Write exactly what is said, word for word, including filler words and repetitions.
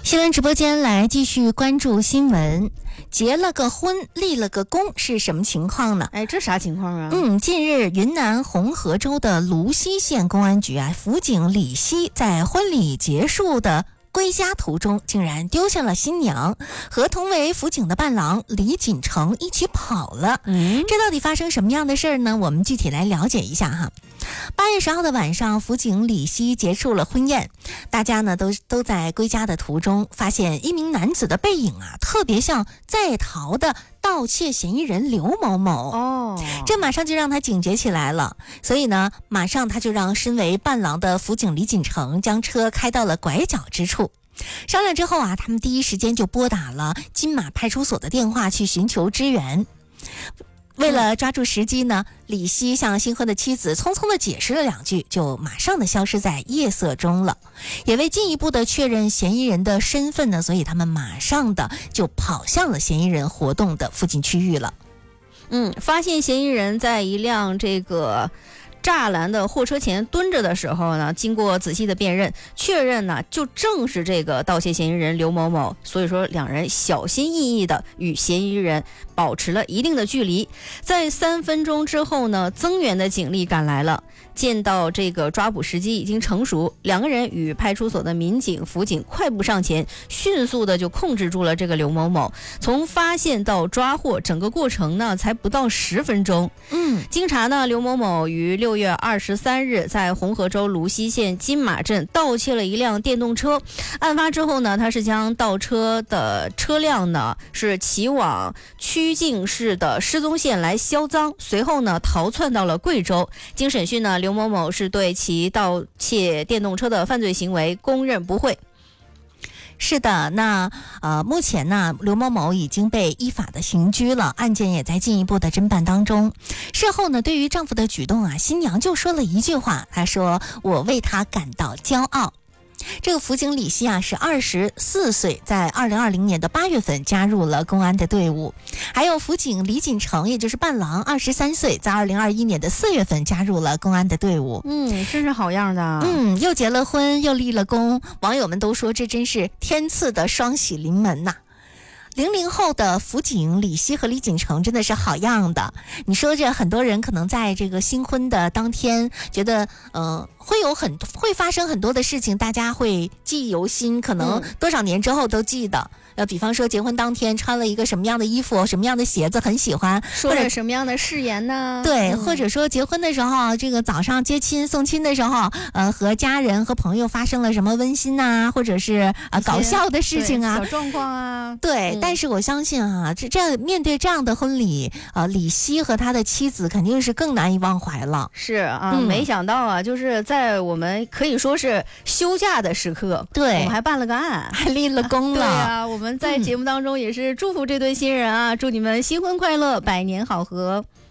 新闻直播间来继续关注新闻。结了个婚，立了个功是什么情况呢？ 哎，这啥情况啊？ 嗯，近日云南红河州的泸溪县公安局啊，辅警李希在婚礼结束的归家途中，竟然丢下了新娘，和同为辅警的伴郎李锦成一起跑了。 嗯， 这到底发生什么样的事儿呢？我们具体来了解一下哈。八月十号的晚上，辅警李希结束了婚宴，大家呢都都在归家的途中，发现一名男子的背影啊，特别像在逃的盗窃嫌疑人刘某某。 哦， 这马上就让他警觉起来了，所以呢，马上他就让身为伴郎的辅警李锦成将车开到了拐角之处。商量之后啊，他们第一时间就拨打了金马派出所的电话去寻求支援。为了抓住时机呢，李希向新婚的妻子匆匆的解释了两句，就马上的消失在夜色中了。也为进一步的确认嫌疑人的身份呢，所以他们马上的就跑向了嫌疑人活动的附近区域了。 嗯，发现嫌疑人在一辆这个栅栏的货车前蹲着的时候呢，经过仔细的辨认，确认呢就正是这个盗窃嫌疑人刘某某，所以说两人小心翼翼的与嫌疑人保持了一定的距离。在三分钟之后呢，增援的警力赶来了，见到这个抓捕时机已经成熟，两个人与派出所的民警、辅警快步上前，迅速的就控制住了这个刘某某。从发现到抓获，整个过程呢才不到十分钟。 嗯， 经查呢，刘某某于六月二十三日在红河州泸溪县金马镇盗窃了一辆电动车。案发之后呢，他是将盗车的车辆呢是骑往曲靖市的失踪县来销赃，随后呢逃窜到了贵州。经审讯呢，刘某某是对其盗窃电动车的犯罪行为供认不讳。 是的，那呃，目前呢，刘某某已经被依法的刑拘了，案件也在进一步的侦办当中。事后呢，对于丈夫的举动啊，新娘就说了一句话，她说：“我为他感到骄傲。”这个辅警李希啊是二十四岁，在二零二零年的八月份加入了公安的队伍。还有辅警李锦成，也就是伴郎，二十三岁，在二零二一年的四月份加入了公安的队伍。 嗯，真是好样的。 嗯，又结了婚，又立了功，网友们都说这真是天赐的双喜临门呐。零零后的辅警李希和李锦成真的是好样的。你说这很多人可能在这个新婚的当天，觉得呃会有很会发生很多的事情，大家会记忆犹新，可能多少年之后都记得。呃，比方说结婚当天穿了一个什么样的衣服，什么样的鞋子很喜欢， 说了什么样的誓言呢？ 对、 嗯， 或者说结婚的时候，这个早上接亲送亲的时候，呃，和家人和朋友发生了什么温馨呐、啊，或者是呃搞笑的事情啊， 小状况啊。 对、嗯，但是我相信啊，这这面对这样的婚礼，呃，李希和他的妻子肯定是更难以忘怀了。 是啊、 嗯， 没想到啊，就是在我们可以说是休假的时刻， 对， 我们还办了个案， 还立了功了。 对啊，我们在节目当中也是祝福这对新人啊，嗯、祝你们新婚快乐，百年好合。